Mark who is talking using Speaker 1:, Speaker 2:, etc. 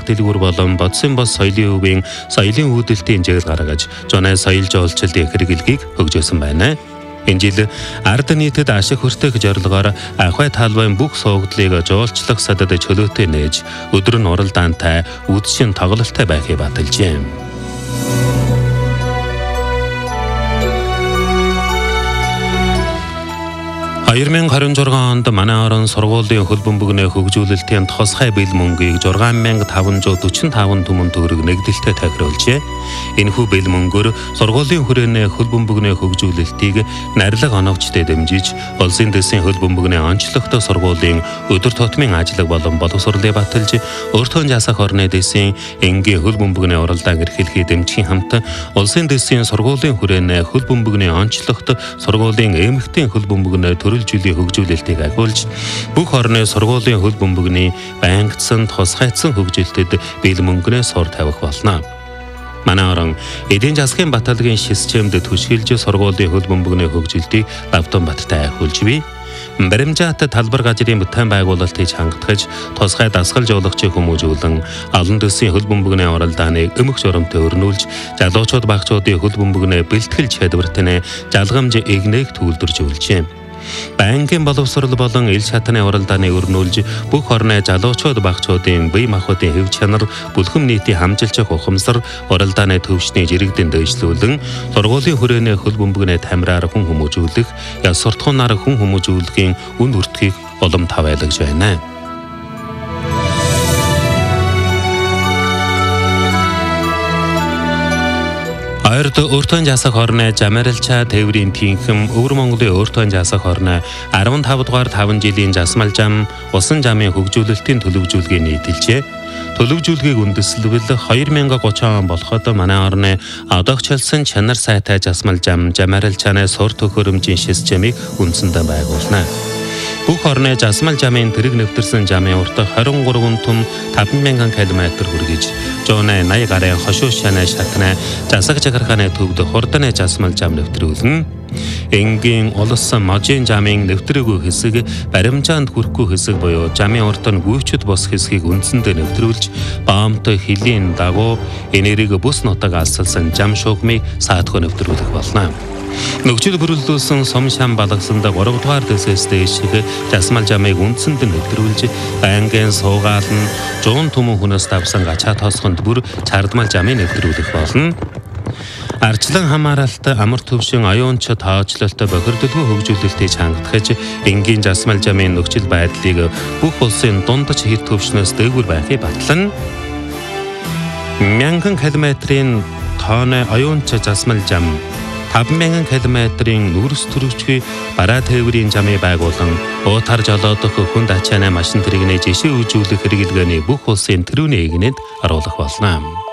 Speaker 1: дэлгүүр болон бодсон бос соёлын өвийн соёлын үүдэлтийн жийл гаргаж, жоной соёл жуулчлалт их хэрэглэгийг хөгжөөсөн байна. Энэ жил ард нийтэд ашиг хүртэх зорилгоор ахуй талбайн бүх суугдлыг жуулчлах садад чөлөөтэй нээж, өдөр нь уралдаантай, үдшин тоглолттой байхыг баталжээ. 2026 онд манай орон сургуулийн хөл бөмбөгний хөгжүүлэлтийн тусгай бэл мөнгийг 6545 түмэн төгрөг нэгдэлтэй тохируулжээ. Энэхүү бэл мөнгөөр сургуулийн хүрээний хөл бөмбөгний хөгжүүлэлтийг нарилга оновчтой дэмжиж, улсын дэсийн хөл бөмбөгний онцлогтой сургуулийн өдөр тутмын ажлыг болон боловсролыг баталж, өөртөө жасах орны дэсийн энгийн хөл бөмбөгний уралдаан эрхлэхийг дэмжихийн хамт улсын дэсийн сургуулийн хүрээний хөл бөмбөгний онцлогтой сургуулийн эмэгтэй хөл бөмбөгний жилийн хөгжүүлэлтийг агуулж, бүх орны сургуулийн хөл бөмбөгний байнгдсан тусгайцсан хөгжилтэд бэл мөнгнээ сур тавих болно. Манай орон эдийн засгийн баталгааны системд түшгэлж сургуулийн хөл бөмбөгний хөгжилтийг Лавтанбаттай агуулж бий. Баримжаат талбар газрын бүтээн байгуулалтыг хангалтгаж, тусгай дасгал жуулагчийн хүмүүжүүлэн, олон төсвийн хөл бөмбөгний уралдааныг өмөх журамтай өрнүүлж, залуучууд багчуудын хөл бөмбөгний бэлтгэл чадвартай жалгамж игнээг түүлдэржүүлжээ. Банкын боловсрол болон ил шатны уралдааны өрнүүлж, бүх орны залуучууд багчуудын бие махбодын хэв чанар, бүлхэм нийтийн хамжилчих ухамсар, уралдааны төвшний жирэгдэн дэвшлүүлэн, сургуулийн хүрээний хөл бөмбөгний тамираар хүн хүмүүжүүлэх, яс суртахуунаар хүн хүмүүжүүлэхийн үн хүртхийг улам тавайлагж байна. Ойрд өөртөө жасах орны Жамарилчаа тээврийн тэнхэм Өвөр Монголын өөртөө жасах орны 15 дугаар 5 жилийн жасмал зам усан замын хөгжүүлэлтийн төлөвжүүлгийг нийтэлжээ. Төлөвжүүлгийг үндэслэвэл 2030 он болоход манай орны одоогчлсон чанар сайтай жасмал зам Жамарилчааны сур төхөөрөмжийн системийг үндсэндээ байгуулна. Бүх орны жасмал замын тэрэг нэвтэрсэн замын урт 23 түм 5000 км хүргэж, 180 гарын хошуу шанаа шатны засаг чагаргааны төвд хурдны жасмал зам нэвтрүүлнэ. Энгийн улс можийн замын нэвтрээгүй хэсэг, баримжаанд хүрэхгүй хэсэг буюу замын урт нь гүйчүүд бос хэсгийг үндсэндээ нэвтрүүлж, баамт хилийн дагуу энергийг бүс нутаг алсалсан зам шугмыг саадгүй нэвтрүүлэх болно. Нөхцөл бүрэлдүүлсэн сум шам балгасан 3 дугаар дэсээс дээших жасмал замыг үндсэнд нэвтрүүлж, байнгын суугаал нь 100 түмэн хүнээс давсан гачаа тоосгонд бүр чардмал замыг нэвтрүүлэх болно. Арчлан хамааралт амар төвшин оюунч тооцлолт бохирдолгүй хөгжүүлэлтийг хангалтгаж, энгийн жасмал замын нөхцөл байдлыг бүх улсын дундаж хэр төвшнөөс дээгүүр байхыг батлан 1000 км-ийн тооны оюунч жасмал зам 5000 км-ийн нүрс төрөвчгүй бараа тээврийн замыг байгуулан, уутар жолоодох хүнд ачааны машин тэрэгний жишээ үзүүлэх хэрэглгээний бүх улсын тэрүүний эгнэд оруулах болно.